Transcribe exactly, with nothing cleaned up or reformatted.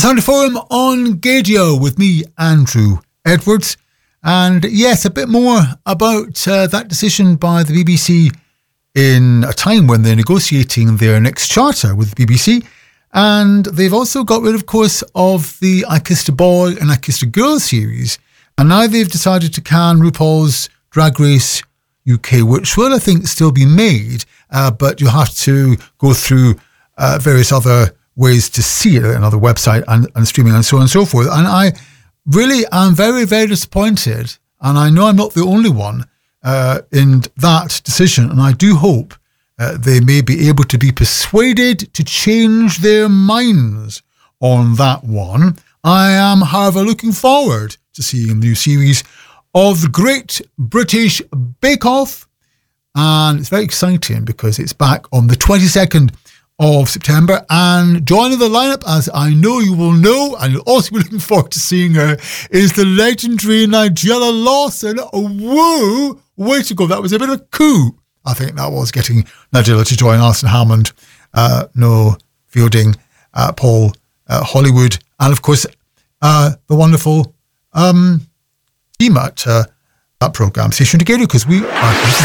Sound Forum on Gadio with me, Andrew Edwards. And yes, a bit more about uh, that decision by the B B C in a time when they're negotiating their next charter with the B B C. And they've also got rid, of course, of the I Kissed a Boy and I Kissed a Girl series. And now they've decided to can RuPaul's Drag Race U K, which will, I think, still be made, uh, but you'll have to go through uh, various other ways to see it, another website and, and streaming and so on and so forth. And I really am very, very disappointed, and I know I'm not the only one uh, in that decision, and I do hope uh, they may be able to be persuaded to change their minds on that one. I am, however, looking forward to seeing a new series of the Great British Bake Off, and it's very exciting because it's back on the twenty-second of September, and joining the lineup, as I know you will know, and you'll also be looking forward to seeing her, is the legendary Nigella Lawson. Whoa, way to go. That was a bit of a coup, I think that was, getting Nigella to join Alison Hammond, uh, Noel Fielding, uh, Paul uh, Hollywood, and of course uh, the wonderful um, team at uh, that programme, Station Together, because we are